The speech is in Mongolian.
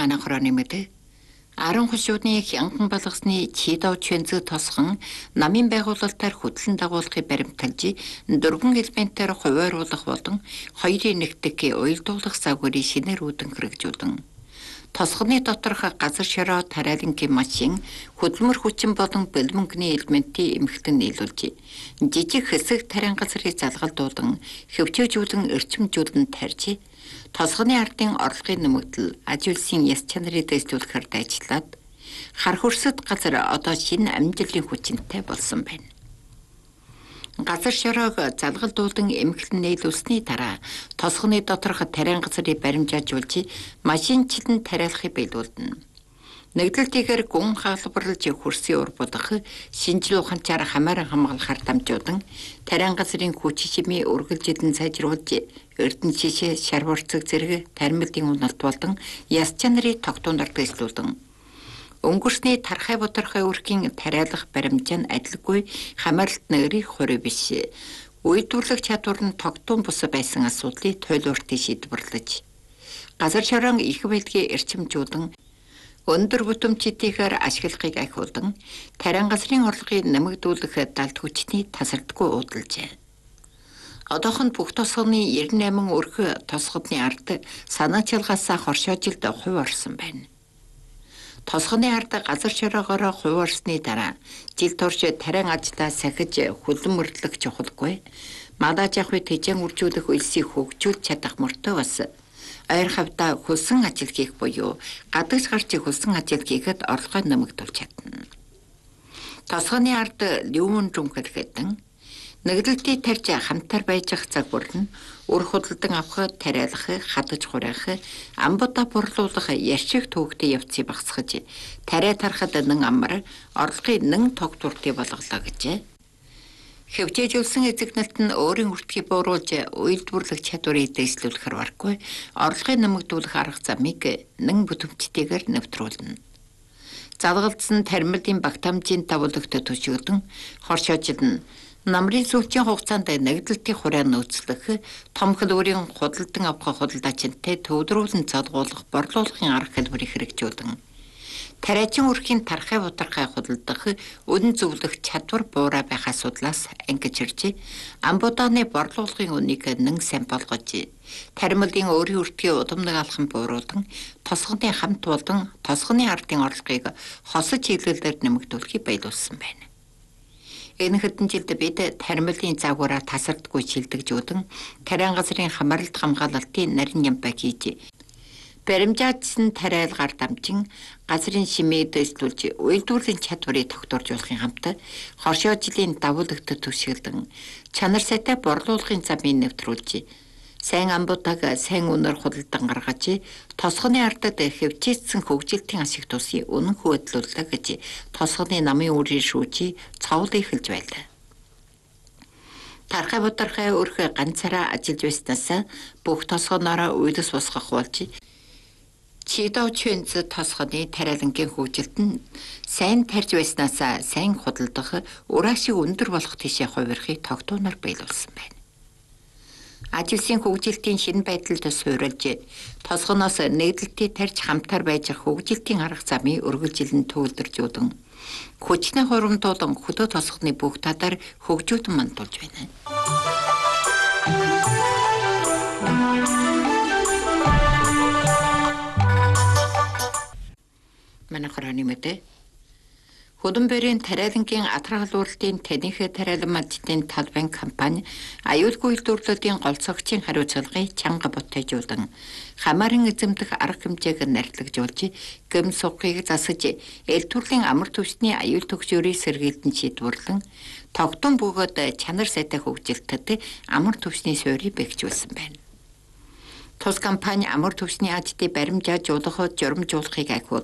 манай хорооны мэдээ 10 хушуудны хянган балгасны чидав чэнзэг тосхон намын байгуулалтаар хөтлөн дагуулгыг баримталж дөрвөн элементээр хувиаруулах болон хоёрын нэгтгэх уялдуулах загварыг шинээр үүдэн хэрэгжүүлэн тосгоны доторх газар шороо тариалангийн машин хөдөлмөр хүчин болон бэлмөнгөний элементийн эмхтэн нийлүүлж жижиг хэсэг тариан газрыг залгалдуулан хөвчөөжүүлэн эрчимжүүлэн тарьж тосгоны ардын орлогын нэмэгдэл аж үйлсийн яс чанарыг дэвшүүлэхээр ажиллаад хар хөрсөд газар одоо шинэ амжилтын хүчинтэй болсон байна. Газар шороог залгалдуулан эмхлэн нийлүүлсний дараа тосгоны доторх тариан газрыг баримжаажуулж машинчлан тариалахыг биелүүлнэ. Нэгдэлтийгээр гүн хаалбарлаж хөрсийн ур будах шинжлэх ухаанчаар хамааран хамгаалахаар дамжуулан тариан газрын хүч чимээ үргэлжилэн сайжруулж эрдэнэ шишээ, шарварцаг зэрэг тармилтын уналт болон яс чанарыг тогтооноор дэвшлүүлэн өнгөрсний тархай боторхой үрхийн тариалах баримжаа нь адилгүй хамааралт нэрийн хориг биш. Үйлдвэрлэх чадвар нь тогтун бус байсан асуудлыг тойлууртыг шийдвэрлэж газар шороон их байлгийн эрчимжүүлэн өндөр бүтэмжтэйгээр ашиглахыг ахиулан тариан газрын орлогыг нэмэгдүүлэх далд хүчний тасардаггүй уудалжээ. Одоохон бүх тосгоны 98 өрх тосгодны ард санаачилгаасаа хоршоожилд хувь орсон байна. Тосгоны ард газар шороогоор хувь орсны дараа жил турш тариан ажлаа сахиж хөлмөрлөх чухалгүй. Мадаж ахуй тэжэн үржүүлэх үйлсийг хөгжүүлж чадах мөртөө бас ойр хавьда хөлсөн ажил хийх буюу гадагш гарч хөлсөн ажил хийхэд орлогоо нэмэгдүүлж чадна. Тосгоны ард ливүүн дүнхэл хэдэн нэгдэлтийг тарьж хамтар байж ах загвар нь үр худалдан авах, тариалах, хадаж хураах, амбуудаа борлуулах яшиг төвөгтэй явцыг багасгаж тариа тарахад нэн амар орлогын нэн тогтвортой болголоо гэжээ. Хөвчөөжүүлсэн эзэгнэлт нь өөрийн үртгийг бууруулж үйлдвэрлэх чадварыг дэвшлүүлэхээр баргүй орлогыг нэмэгдүүлэх арга замыг нэн бүтэмжтэйгээр нэвтрүүлнэ. Залгалдсан тармилын багтаамжийн давуулагт төшөөлөн хоршоожлон намрын сүүлчийн хугацаанд нэгдэлтийн хураан нөөцлөх том хөлбөрийн худалдан авах худалдаачинтай төвдрүүлэн залгуулах борлуулахын арга хэлбэрийг хэрэгжүүлэн тариачин үрхийн тархай бутархай худалдах үнэн зөвлөх чадвар буураа байх асуудлаас ангиж ирж амбуудааны борлуулгын үнийг нэн сайн болгож таримлын өөрийн үртгийн удамнаг алхан бууруулан тосгоны хамт болон тосгоны ардын орлогыг хосож хилэлээр нэмэгдүүлэхийг байлуулсан байна. Энэ хэдэн жилд бид таримлын загвараар тасардгүй шилдэгжүүлэн тариан газрын хамааралт хамгаалалтын нарийн ямбаа хийж баримжаадсан тариалгаар дамжин газрын шимээ дэвшлүүлж үйлдвэрлэлийн чадварыг тогтворжуулахын хамт хоршоожлын давуулагт төшөөлөн чанар сайтай борлуулахын замыг нэвтрүүлж сайн амбуудаг сайн үнээр худалдан гаргаж тосгоны ардад хэвчээсэн хөгжилтийн ашиг тусыг үнэн хөөдлүүлэх гэж тосгоны намын үрийн шүүжийг цовлыг эхэлж байлаа. Тархай боторхой өрх ганцаараа ажиллаж байснаас бүх тосгоноороо үйлс босгох болж чидав чэнзэг тосгоны тариалангийн хөгжилт нь сайн тарж байснаас сайн худалдах ураашиг өндөр болох тийшээ хувирахыг тогтооноор биелүүлсэн байна. Ажилсын хөгжилтийн шинэ байдалд суурилж тосгоноос нэгдэлтийг тарьж хамтар байж хөгжилтийн арга замыг үргэлжилэн төвлөржүүлэн хүчний хуримдуулан хөдөө тосгоны бүх талаар хөгжүүлэн мандуулж байна. Манай хорооны мэдээ Хөдөнбөрийн тариалангийн атрагалуулалтын танихы тариалан мажтын талбайн компани аюулгүй үйлдвэрлэлийн голцогчийн хариуцлагыг чанга ботайжуулан хамааран эзэмдэх арга хэмжээг нарьлагжуулж гэм сувгыг засаж эл төрлийн амар түвшний аюул төгсөөрийг сэргийлэн шийдвэрлэн тогтун бөгөөд чанар сайтай хөгжилтэд амар түвшний суурийг бэхжүүлсэн байна. Тус компани амар түвшний ажлыг баримжаажуулах, журамжуулахыг ахиулж